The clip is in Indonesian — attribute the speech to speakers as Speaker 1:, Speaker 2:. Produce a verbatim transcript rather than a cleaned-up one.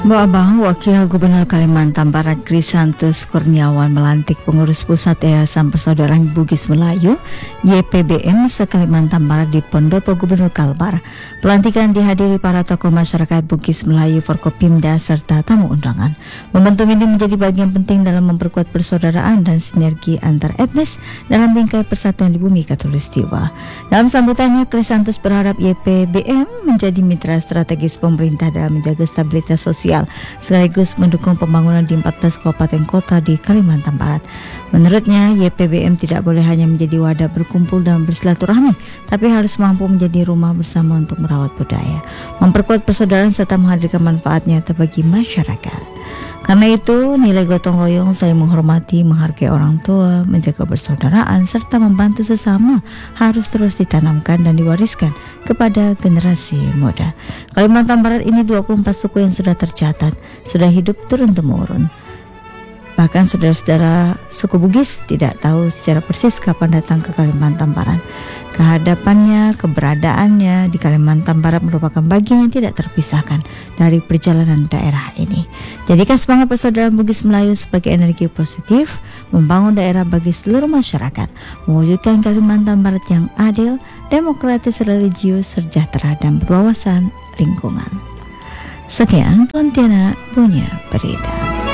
Speaker 1: Bu Abang, Wakil Gubernur Kalimantan Barat Krisantus Kurniawan melantik pengurus pusat Yayasan Persaudaraan Bugis Melayu Y P B M se-Kalimantan Barat di Pendopo Gubernur Kalbar. Pelantikan dihadiri para tokoh masyarakat Bugis Melayu, Forkopimda serta tamu undangan. Momentum ini menjadi bagian penting dalam memperkuat persaudaraan dan sinergi antar etnis dalam bingkai persatuan di bumi Katulistiwa. Dalam sambutannya, Krisantus berharap Y P B M menjadi mitra strategis pemerintah dalam menjaga stabilitas sosial sekaligus mendukung pembangunan di empat belas kabupaten kota di Kalimantan Barat. Menurutnya, Y P B M tidak boleh hanya menjadi wadah berkumpul dan bersilaturahmi, tapi harus mampu menjadi rumah bersama untuk merawat budaya, memperkuat persaudaraan serta menghadirkan manfaat nyata bagi masyarakat. Karena itu, nilai gotong royong, saling menghormati, menghargai orang tua, menjaga persaudaraan, serta membantu sesama harus terus ditanamkan dan diwariskan kepada generasi muda. Kalimantan Barat ini dua puluh empat suku yang sudah tercatat, sudah hidup turun-temurun. Bahkan saudara-saudara suku Bugis tidak tahu secara persis kapan datang ke Kalimantan Barat. Kehadapannya, keberadaannya di Kalimantan Barat merupakan bagian yang tidak terpisahkan dari perjalanan daerah ini. Jadikan semangat persaudaraan Bugis Melayu sebagai energi positif, membangun daerah bagi seluruh masyarakat, mewujudkan Kalimantan Barat yang adil, demokratis, religius, sejahtera, dan berwawasan lingkungan. Sekian Pontianak punya berita.